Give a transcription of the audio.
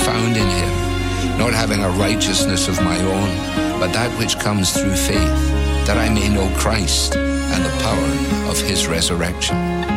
found in him, not having a righteousness of my own, but that which comes through faith, that I may know Christ and the power of his resurrection.